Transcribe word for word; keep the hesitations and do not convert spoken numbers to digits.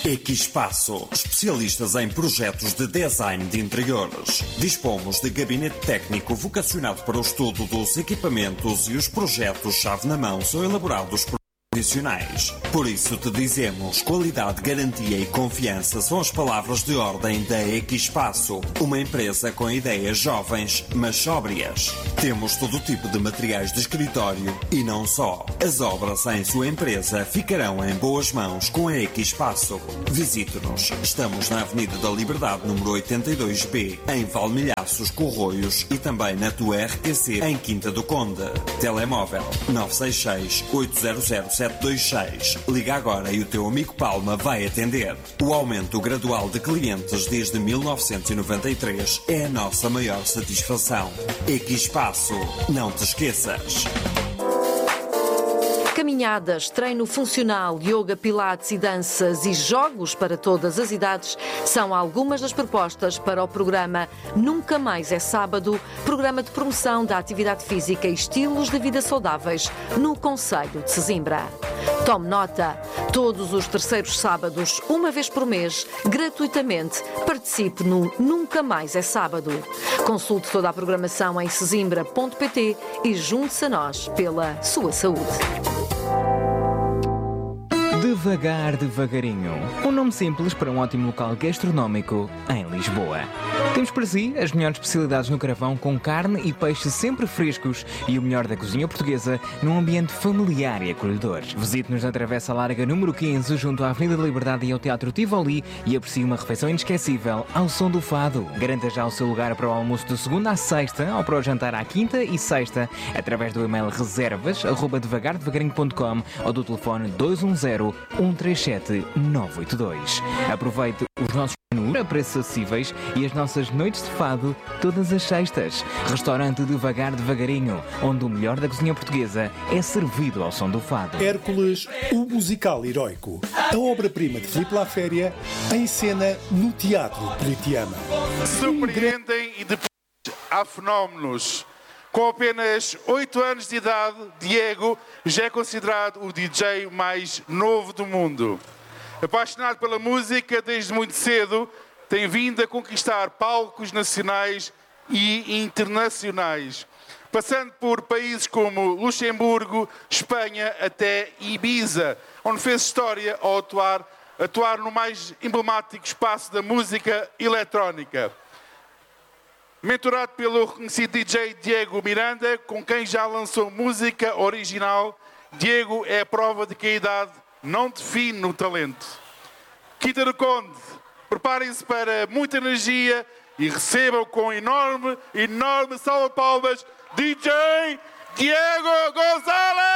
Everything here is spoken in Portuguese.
Equipaço, especialistas em projetos de design de interiores. Dispomos de gabinete técnico vocacionado para o estudo dos equipamentos e os projetos chave na mão são elaborados por profissionais. Por isso te dizemos, qualidade, garantia e confiança são as palavras de ordem da Equipaço, uma empresa com ideias jovens, mas sóbrias. Temos todo tipo de materiais de escritório e não só. As obras em sua empresa ficarão em boas mãos com a Equipaço. Visite-nos. Estamos na Avenida da Liberdade, número oitenta e dois B, em Valmilhaços, Corroios e também na tua R T C em Quinta do Conde. Telemóvel nove seis seis, oito zero zero, sete dois seis. Liga agora e o teu amigo Palma vai atender. O aumento gradual de clientes desde mil novecentos e noventa e três é a nossa maior satisfação. Equipaço, não te esqueças. Caminhadas, treino funcional, yoga, pilates e danças e jogos para todas as idades são algumas das propostas para o programa Nunca Mais é Sábado, programa de promoção da atividade física e estilos de vida saudáveis no concelho de Sesimbra. Tome nota, todos os terceiros sábados, uma vez por mês, gratuitamente, participe no Nunca Mais é Sábado. Consulte toda a programação em sesimbra ponto pt e junte-se a nós pela sua saúde. Devagar Devagarinho, um nome simples para um ótimo local gastronómico em Lisboa. Temos para si as melhores especialidades no carvão com carne e peixe sempre frescos e o melhor da cozinha portuguesa num ambiente familiar e acolhedor. Visite-nos na Travessa Larga número quinze, junto à Avenida da Liberdade e ao Teatro Tivoli e aprecie uma refeição inesquecível ao som do fado. Garanta já o seu lugar para o almoço de segunda à sexta ou para o jantar à quinta e sexta através do e-mail reservas arroba devagar devagarinho ponto com ou do telefone dois um zero, um três sete, nove oito dois. Aproveite os nossos menus a preços acessíveis e as nossas noites de fado todas as sextas. Restaurante Devagar Devagarinho, onde o melhor da cozinha portuguesa é servido ao som do fado. Hércules, o musical heroico. A obra-prima de Filipe Laféria em cena no Teatro Politeama. Surpreendem e depois há fenómenos. Com apenas oito anos de idade, Diego já é considerado o D J mais novo do mundo. Apaixonado pela música desde muito cedo, tem vindo a conquistar palcos nacionais e internacionais, passando por países como Luxemburgo, Espanha até Ibiza, onde fez história ao atuar, atuar no mais emblemático espaço da música eletrónica. Mentorado pelo reconhecido D J Diego Miranda, com quem já lançou música original, Diego é a prova de que a idade não define o talento. Quinta do Conde, preparem-se para muita energia e recebam com enorme, enorme salva de palmas D J Diego Gonzalez!